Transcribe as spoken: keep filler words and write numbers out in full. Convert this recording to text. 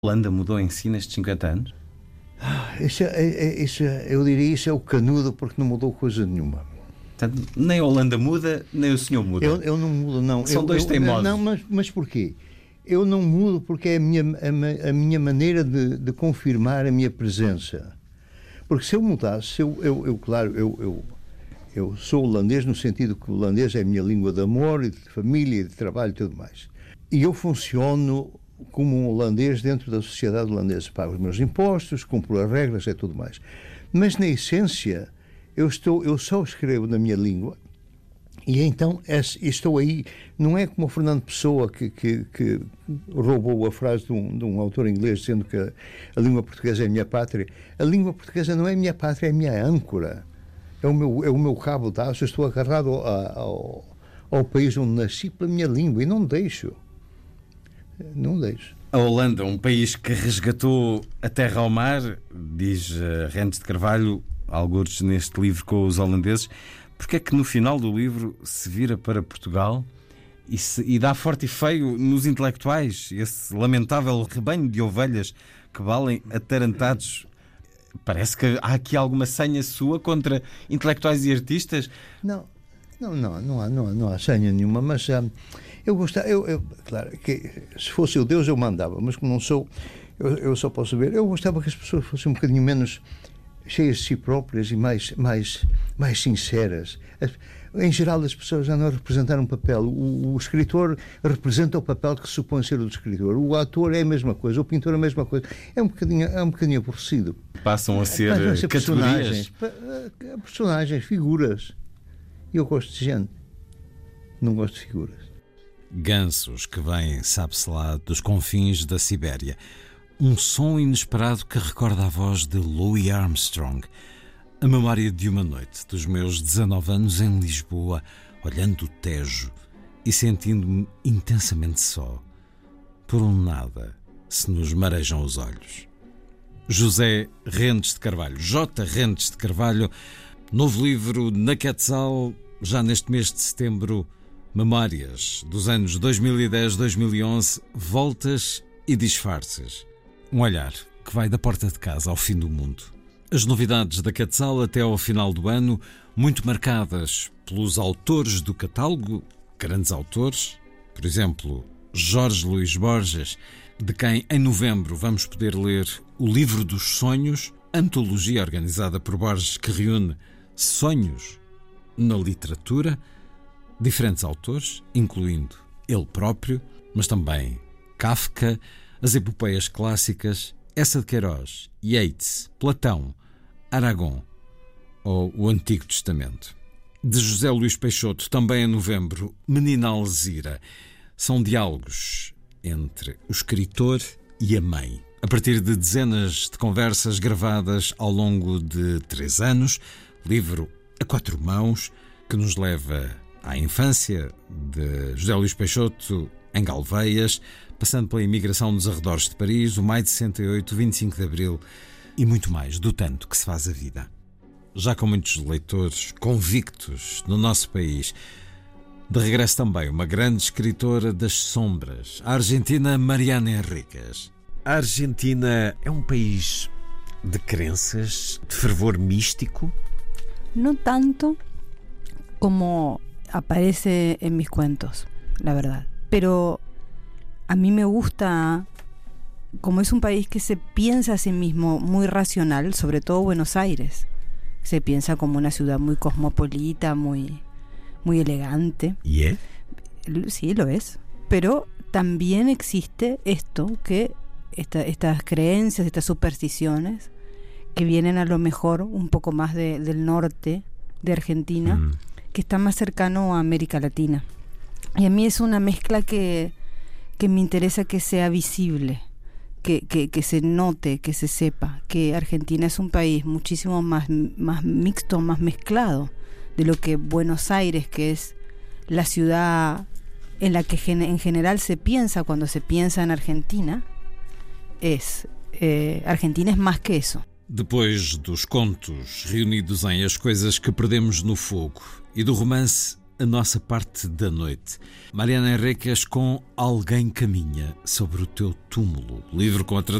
A Holanda mudou em si nestes cinquenta anos? Isso, é, é, isso é, eu diria isso é o canudo, porque não mudou coisa nenhuma. Portanto, nem a Holanda muda, nem o senhor muda. Eu, eu não mudo, não. São eu, dois eu, teimosos. Não, mas, mas porquê? Eu não mudo porque é a minha, a, a minha maneira de, de confirmar a minha presença. Porque se eu mudasse, se eu, eu, eu, claro, eu, eu, eu sou holandês no sentido que o holandês é a minha língua de amor, e de família, de trabalho e tudo mais. E eu funciono como um holandês dentro da sociedade holandesa. Pago os meus impostos, cumpro as regras e tudo mais. Mas, na essência, eu, estou, eu só escrevo na minha língua. E então estou aí, não é como o Fernando Pessoa que, que, que roubou a frase de um, de um autor inglês dizendo que a, a língua portuguesa é a minha pátria. A língua portuguesa não é a minha pátria, é a minha âncora. É o meu, é o meu cabo de aço. Eu estou agarrado ao, ao, ao país onde nasci pela minha língua e não deixo. Não deixo. A Holanda, um país que resgatou a terra ao mar, diz uh, Rentes de Carvalho, algures neste livro com os holandeses. Porque é que no final do livro se vira para Portugal e, se, e dá forte e feio nos intelectuais, esse lamentável rebanho de ovelhas que valem atarantados? Parece que há aqui alguma senha sua contra intelectuais e artistas? Não, não, não, não há, não há, não há senha nenhuma, mas um, eu gostava, eu, eu, claro, que se fosse eu Deus eu mandava, mas como não sou, eu, eu só posso ver, eu gostava que as pessoas fossem um bocadinho menos cheias de si próprias e mais, mais, mais sinceras. Em geral, as pessoas já não representaram um papel. O, o escritor representa o papel que se supõe ser o do escritor. O ator é a mesma coisa, o pintor é a mesma coisa. É um bocadinho, é um bocadinho aborrecido. Passam a ser, Passam a ser categorias. Personagens, personagens, figuras. E eu gosto de gente. Não gosto de figuras. Gansos que vêm, sabe-se lá, dos confins da Sibéria. Um som inesperado que recorda a voz de Louis Armstrong. A memória de uma noite dos meus dezanove anos em Lisboa, olhando o Tejo e sentindo-me intensamente só. Por um nada se nos marejam os olhos. José Rentes de Carvalho, J. Rentes de Carvalho, novo livro na Quetzal, já neste mês de setembro, Memórias dos anos dois mil e dez a dois mil e onze, voltas e disfarces. Um olhar que vai da porta de casa ao fim do mundo. As novidades da Quetzal até ao final do ano, muito marcadas pelos autores do catálogo, grandes autores, por exemplo, Jorge Luís Borges, de quem em novembro vamos poder ler O Livro dos Sonhos, antologia organizada por Borges que reúne sonhos na literatura, diferentes autores, incluindo ele próprio, mas também Kafka, as epopeias clássicas, essa de Queiroz, Yeats, Platão, Aragão ou o Antigo Testamento. De José Luís Peixoto, também em novembro, Menina Alzira. São diálogos entre o escritor e a mãe. A partir de dezenas de conversas gravadas ao longo de três anos, livro a quatro mãos, que nos leva à infância de José Luís Peixoto em Galveias, passando pela imigração nos arredores de Paris, o Maio de sessenta e oito, vinte e cinco de Abril e muito mais do tanto que se faz a vida. Já com muitos leitores convictos no nosso país, de regresso também uma grande escritora das sombras, a argentina Mariana Enríquez. A Argentina é um país de crenças, de fervor místico? No tanto como aparece en mis cuentos, la verdad. Pero a mí me gusta, como es un país que se piensa a sí mismo muy racional, sobre todo Buenos Aires, se piensa como una ciudad muy cosmopolita, muy, muy elegante. ¿Y es? Sí, lo es. Pero también existe esto, que esta, estas creencias, estas supersticiones, que vienen a lo mejor un poco más de, del norte de Argentina, mm. que está más cercano a América Latina. Y a mí es una mezcla que, que me interesa que sea visible, que, que, que se note, que se sepa que Argentina es un país muchísimo más, más mixto, más mezclado de lo que Buenos Aires, que es la ciudad en la que gen- en general se piensa cuando se piensa en Argentina, es. Eh, Argentina es más que eso. Depois dos contos reunidos em As Coisas que Perdemos no Fogo e do romance a nossa parte da noite. Mariana Enríquez com Alguém Caminha sobre o Teu Túmulo, livro com a